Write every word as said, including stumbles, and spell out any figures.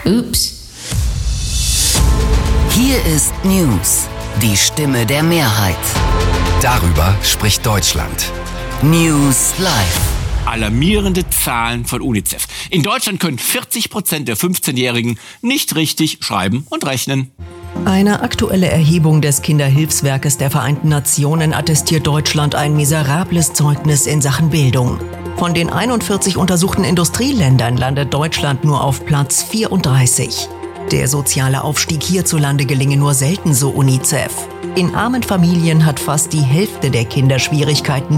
Ups. Hier ist News, die Stimme der Mehrheit. Darüber spricht Deutschland. News Live. Alarmierende Zahlen von UNICEF. In Deutschland können vierzig Prozent der fünfzehnjährigen nicht richtig schreiben und rechnen. Eine aktuelle Erhebung des Kinderhilfswerkes der Vereinten Nationen attestiert Deutschland ein miserables Zeugnis in Sachen Bildung. Von den einundvierzig untersuchten Industrieländern landet Deutschland nur auf Platz vierunddreißig. Der soziale Aufstieg hierzulande gelinge nur selten, so UNICEF. In armen Familien hat fast die Hälfte der Kinder Schwierigkeiten,